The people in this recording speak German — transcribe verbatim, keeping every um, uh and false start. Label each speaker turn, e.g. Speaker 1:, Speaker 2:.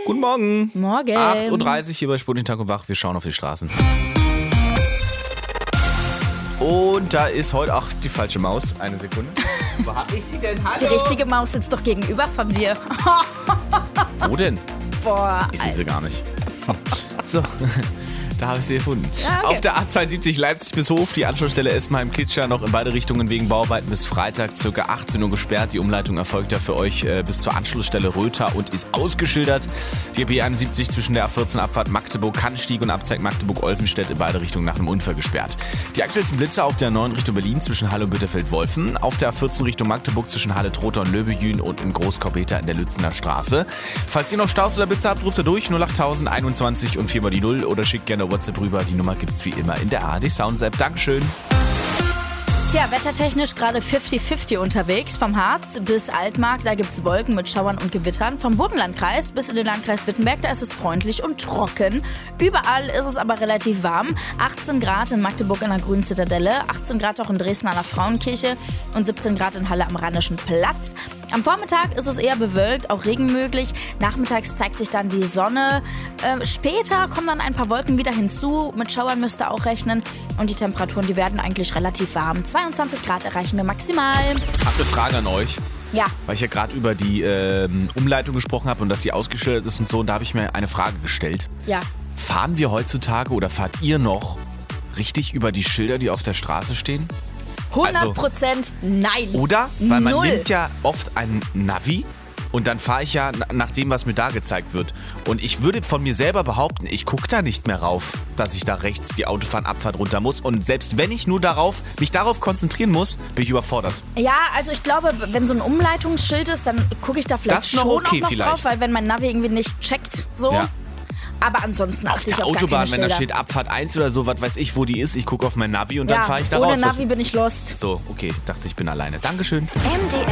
Speaker 1: Guten Morgen.
Speaker 2: Morgen.
Speaker 1: acht Uhr dreißig hier bei Sputnik Tag und Wach. Wir schauen auf die Straßen. Und da ist heute auch die falsche Maus. Eine Sekunde. Wo hab ich sie denn? Hallo?
Speaker 2: Die richtige Maus sitzt doch gegenüber von dir.
Speaker 1: Wo denn?
Speaker 2: Boah.
Speaker 1: Ich sehe sie gar nicht. So, da habe ich sie gefunden.
Speaker 2: Ja, okay.
Speaker 1: Auf der A zweiundsiebzig Leipzig bis Hof, die Anschlussstelle Essenheim-Kitscher noch in beide Richtungen wegen Bauarbeiten bis Freitag ca. achtzehn Uhr gesperrt. Die Umleitung erfolgt ja für euch äh, bis zur Anschlussstelle Rötha und ist ausgeschildert. Die B einundsiebzig zwischen der A vierzehn Abfahrt Magdeburg-Kannstieg und Abzweig Magdeburg-Olfenstedt in beide Richtungen nach einem Unfall gesperrt. Die aktuellsten Blitze auf der neun Richtung Berlin zwischen Halle und Bitterfeld-Wolfen, auf der A vierzehn Richtung Magdeburg zwischen Halle Trotha und Löbejün und in Großkorbeta in der Lützener Straße. Falls ihr noch Staus oder Blitze habt, ruft er durch null acht tausend einundzwanzig und vier mal die null oder schickt gerne WhatsApp rüber. Die Nummer gibt's wie immer in der A R D Sounds App. Dankeschön.
Speaker 2: Tja, wettertechnisch gerade fünfzig fünfzig unterwegs. Vom Harz bis Altmark, da gibt's Wolken mit Schauern und Gewittern. Vom Burgenlandkreis bis in den Landkreis Wittenberg, da ist es freundlich und trocken. Überall ist es aber relativ warm. achtzehn Grad in Magdeburg in der Grünen Zitadelle, achtzehn Grad auch in Dresden an der Frauenkirche und siebzehn Grad in Halle am Rheinischen Platz. Am Vormittag ist es eher bewölkt, auch Regen möglich. Nachmittags zeigt sich dann die Sonne. Äh, später kommen dann ein paar Wolken wieder hinzu. Mit Schauern müsst ihr auch rechnen. Und die Temperaturen, die werden eigentlich relativ warm. zweiundzwanzig Grad erreichen wir maximal.
Speaker 1: Ich habe eine Frage an euch.
Speaker 2: Ja.
Speaker 1: Weil ich ja gerade über die ähm, Umleitung gesprochen habe und dass sie ausgeschildert ist und so. Und da habe ich mir eine Frage gestellt.
Speaker 2: Ja.
Speaker 1: Fahren wir heutzutage oder fahrt ihr noch richtig über die Schilder, die auf der Straße stehen?
Speaker 2: hundert Prozent nein.
Speaker 1: Oder? Weil man
Speaker 2: Null.
Speaker 1: nimmt ja oft ein Navi und dann fahre ich ja nach dem, was mir da gezeigt wird. Und ich würde von mir selber behaupten, ich gucke da nicht mehr rauf, dass ich da rechts die Autobahnabfahrt runter muss. Und selbst wenn ich nur darauf, mich darauf konzentrieren muss, bin ich überfordert.
Speaker 2: Ja, also ich glaube, wenn so ein Umleitungsschild ist, dann gucke ich da vielleicht
Speaker 1: Das ist noch
Speaker 2: schon
Speaker 1: okay
Speaker 2: auch noch
Speaker 1: vielleicht.
Speaker 2: drauf, weil wenn mein Navi irgendwie nicht checkt, so.
Speaker 1: Ja.
Speaker 2: Aber ansonsten
Speaker 1: Auf
Speaker 2: achte ich
Speaker 1: der
Speaker 2: auf gar
Speaker 1: Autobahn,
Speaker 2: keine
Speaker 1: wenn da
Speaker 2: Schilder.
Speaker 1: steht Abfahrt eins oder so, was weiß ich, wo die ist, ich gucke auf mein Navi und dann
Speaker 2: Ja,
Speaker 1: fahre ich da
Speaker 2: ohne
Speaker 1: raus.
Speaker 2: Navi bin ich lost.
Speaker 1: So, okay, ich dachte, ich bin alleine. Dankeschön.
Speaker 3: M D